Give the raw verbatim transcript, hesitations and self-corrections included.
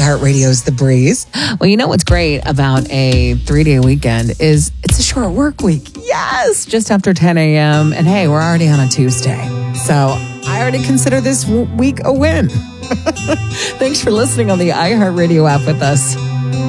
iHeartRadio's The Breeze. Well, you know what's great about a three-day weekend is it's a short work week. Yes, just after ten a.m. And hey, we're already on a Tuesday. So I already consider this w- week a win. Thanks for listening on the iHeartRadio app with us.